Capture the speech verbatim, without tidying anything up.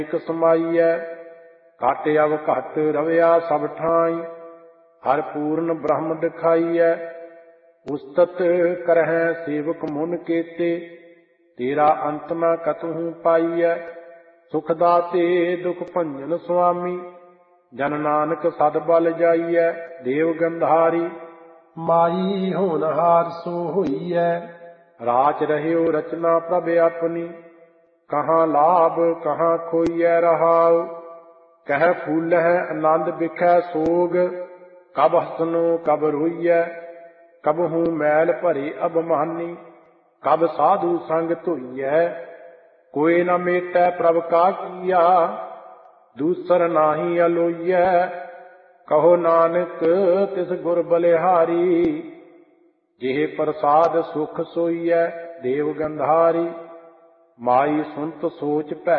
ਇਕ ਸਮਾਈਐ। ਘਟ ਅਵ ਘਟ ਰਵਿਆ ਸਭ ਠਾਈ, ਹਰ ਪੂਰਨ ਬ੍ਰਹਮ ਦਿਖਾਈਐ। ਉਸਤਤ ਕਰਹਿ ਸੇਵਕ ਮੁਨ ਕੇਤੇ, ਤੇਰਾ ਅੰਤ ਨ ਕਤਹੂ ਪਾਈਐ। ਸੁਖ ਦਾਤੇ ਦੁਖ ਭੰਜਨ ਸੁਆਮੀ, ਜਨ ਨਾਨਕ ਸਦ ਬਲ ਜਾਈਐ। ਦੇਵ ਗੰਧਾਰੀ ਮਾਈ ਹੋਨਹਾਰ ਸੋ ਹੋਈਐ। ਰਾਚ ਰਹਿਓ ਰਚਨਾ ਪ੍ਰਭ ਆਪਣੀ, ਕਹਾਂ ਲਾਭ ਕਹਾਂ ਖੋਈਐ ਰਹਾਉ। ਕਹਿ ਫੂਲਹਿ ਆਨੰਦ ਬਿਖੈ ਸੋਗ, ਕਬ ਹਸਨੋ ਕਬ ਰੋਈਐ। ਕਬਹੂ ਮੈਲ ਭਰੇ ਅਭਮਾਨੀ, ਕਬ ਸਾਧੂ ਸੰਗ ਧੋਈਐ। ਕੋਇ ਨ ਮੇਟੈ ਪ੍ਰਭ ਕਾ ਕੀਆ, ਦੂਸਰ ਨਾਹੀ ਅਲੋਈਐ। ਕਹੋ ਨਾਨਕ ਤਿਸ ਗੁਰ ਬਲਿਹਾਰੀ, ਜਿਹ ਪ੍ਰਸਾਦ ਸੁਖ ਸੋਈਐ। ਦੇਵ ਗੰਧਾਰੀ ਮਾਈ ਸੁਨਤ ਸੋਚ ਭੈ